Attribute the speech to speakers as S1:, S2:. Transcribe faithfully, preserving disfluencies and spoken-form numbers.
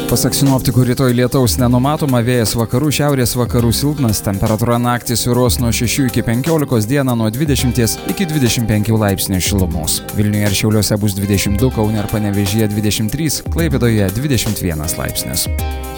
S1: Pasak sinoptikų, rytoj lietaus nenumatoma, vėjas vakarų šiaurės vakarų silpnas, temperatūra naktį svyruos nuo šešių iki penkiolikos, dieną nuo dvidešimties iki dvidešimt penkių laipsnių šilumos. Vilniuje ir Šiauliuose bus dvidešimt du, Kaune ir Panevėžyje dvidešimt trys, Klaipėdoje dvidešimt vienas laipsnis.